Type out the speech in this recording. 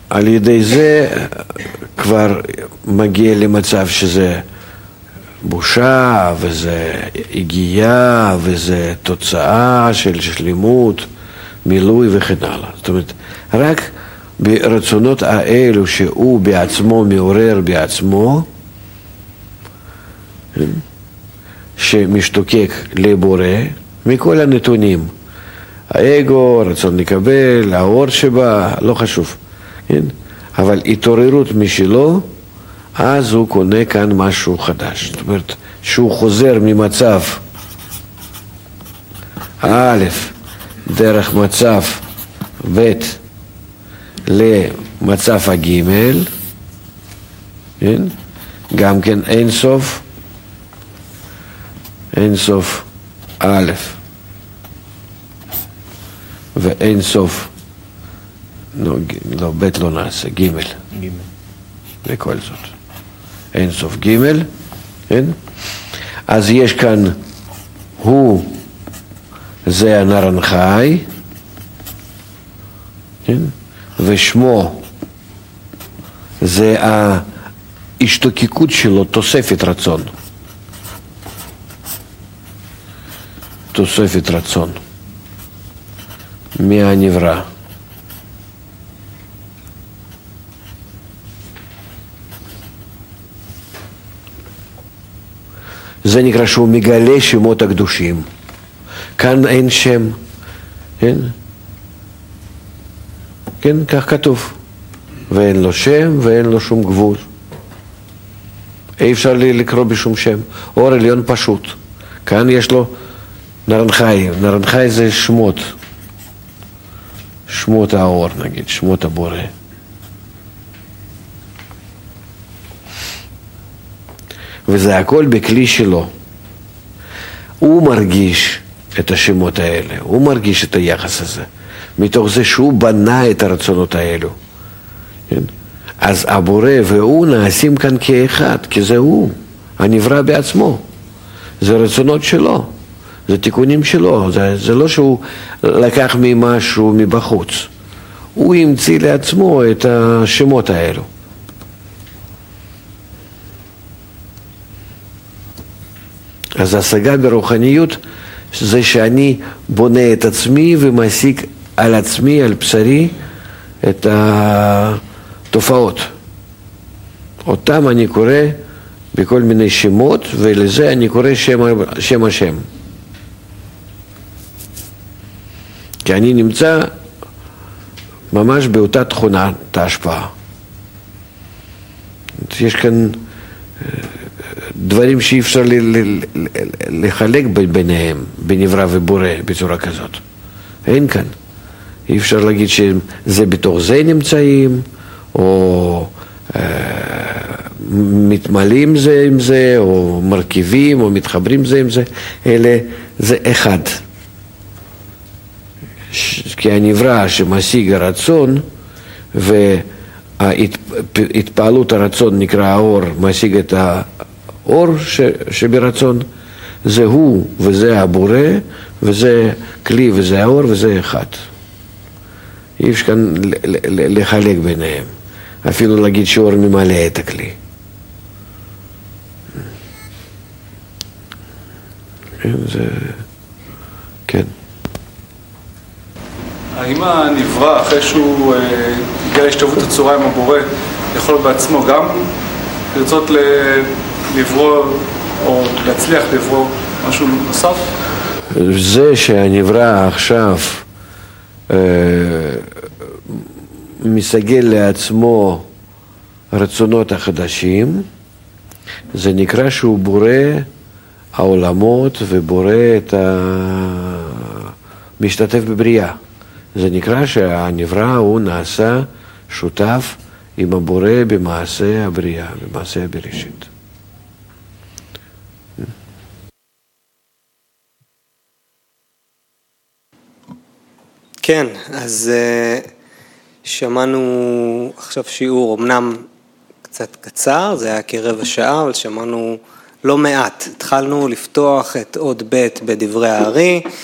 על ידי זה כבר מגיע למצב שזה בושה, וזה הגיעה, וזה תוצאה של שלמות, מילוי וכן הלאה. זאת אומרת, רק ברצונות האלו שהוא בעצמו מעורר בעצמו, שמשתוקק לבורא, מכל הנתונים, האגו, רצון לקבל, האור שבה, לא חשוב, כן? אבל התעוררות משלו, אז הוא קונה כאן משהו חדש. זאת אומרת, שהוא חוזר ממצב א', דרך מצב ב' למצב הג', כן? גם כן אין סוף, אין סוף א' ואין סוף, לא, ב' לא נעשה, ג' בכל זאת. אין סוף ג', כן? אז יש כאן, הוא, זה הנרנחי, כן? ושמו, זה ההשתוקקות שלו, תוספת רצון. תוספת רצון. מהנברא. זה נקרא שהוא מגלה שמות הקדושים. כאן אין שם, כן? כן, כך כתוב. ואין לו שם ואין לו שום גבול. אי אפשר לקרוא בשום שם. אור עליון פשוט. כאן יש לו נרנחי. נרנחי זה שמות. שמות האור, נגיד, שמות הבורא. וזה הכל בכלי שלו. הוא מרגיש את השמות האלה, הוא מרגיש את היחס הזה, מתוך זה שהוא בנה את הרצונות האלו. כן? אז הבורא והוא נעשים כאן כאחד, כי זה הוא, הנברא בעצמו. זה רצונות שלו, זה תיקונים שלו, זה לא שהוא לקח ממשהו מבחוץ. הוא המציא לעצמו את השמות האלו. אז ההשגה ברוחניות זה שאני בונה את עצמי ומעסיק על עצמי, על בשרי, את התופעות. אותם אני קורא בכל מיני שמות, ולזה אני קורא שם השם. כי אני נמצא ממש באותה תכונת ההשפעה. יש כאן דברים שאי אפשר לחלק ביניהם, בנברא ובורא, בצורה כזאת. אין כאן. אי אפשר להגיד שזה בתוך זה נמצאים, או מתמלאים זה עם זה, או מרכיבים, או מתחברים זה עם זה, אלא זה אחד. כי הנברא שמשיג הרצון, והתפעלות הרצון נקרא האור, משיג את האור שברצון, זה הוא וזה הבורא, וזה כלי וזה האור וזה אחד. אי אפשר כאן לחלק ביניהם, אפילו להגיד שאור ממלא את הכלי. זה... כן. האם הנברא, אחרי שהוא הגיע להשתוות הצורה עם הבורא, יכול בעצמו גם לרצות לברוא או להצליח לברוא משהו נוסף? זה שהנברא עכשיו מסגל לעצמו רצונות החדשים, זה נקרא שהוא בורא העולמות ובורא את משתתף בבריאה. זה נקרא שהנברא הוא נעשה שותף עם הבורא במעשה הבריאה, במעשה הבראשית. כן, אז שמענו עכשיו שיעור אמנם קצת קצר, זה היה כרבע שעה, אבל שמענו לא מעט. התחלנו לפתוח את עוד ב' בדברי הארי,